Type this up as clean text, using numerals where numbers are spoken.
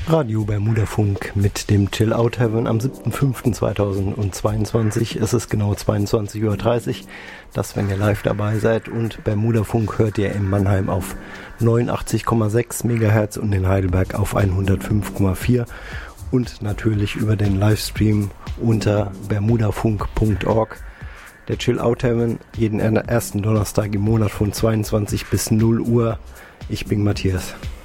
Radio Bermudafunk mit dem Chill Out Heaven am 7.5.2022. Es ist genau 22:30 Uhr. Das, wenn ihr live dabei seid. Und Bermudafunk hört ihr in Mannheim auf 89,6 MHz und in Heidelberg auf 105,4 und natürlich über den Livestream unter bermudafunk.org. Der Chill Out Heaven jeden ersten Donnerstag im Monat von 22 bis 0 Uhr. Ich bin Matthias.